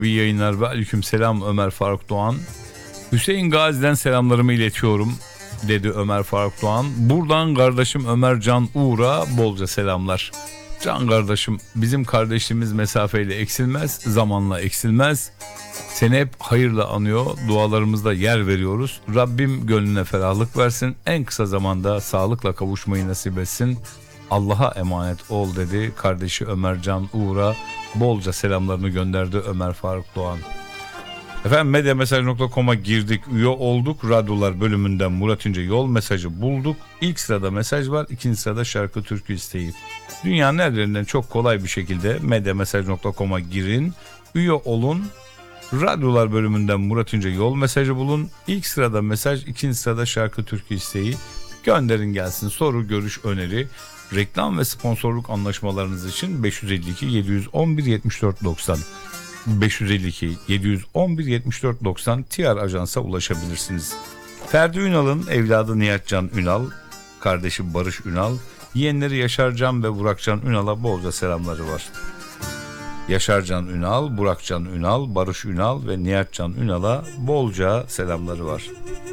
İyi yayınlar ve aleykümselam Ömer Faruk Doğan. Hüseyin Gazi'den selamlarımı iletiyorum dedi Ömer Faruk Doğan. Buradan kardeşim Ömer Can Uğur'a bolca selamlar. Can kardeşim, bizim kardeşliğimiz mesafeyle eksilmez, zamanla eksilmez. Seni hep hayırla anıyor, dualarımızda yer veriyoruz. Rabbim gönlüne ferahlık versin, en kısa zamanda sağlıkla kavuşmayı nasip etsin. Allah'a emanet ol dedi kardeşi Ömer Can Uğur'a bolca selamlarını gönderdi Ömer Faruk Doğan. Efendim medyamesaj.com'a girdik, üye olduk. Radyolar bölümünden Murat İnce yol mesajı bulduk. İlk sırada mesaj var, ikinci sırada şarkı türkü isteği. Dünyanın her yerinden çok kolay bir şekilde medyamesaj.com'a girin, üye olun. Radyolar bölümünden Murat İnce yol mesajı bulun. İlk sırada mesaj, ikinci sırada şarkı türkü isteği. Gönderin gelsin, soru, görüş, öneri. Reklam ve sponsorluk anlaşmalarınız için 552 711 74 90 552 711 74 90 TR Ajans'a ulaşabilirsiniz. Ferdi Ünal'ın evladı Nihatcan Ünal, kardeşi Barış Ünal, yeğenleri Yaşarcan ve Burakcan Ünal'a bolca selamları var. Yaşarcan Ünal, Burakcan Ünal, Barış Ünal ve Nihatcan Ünal'a bolca selamları var.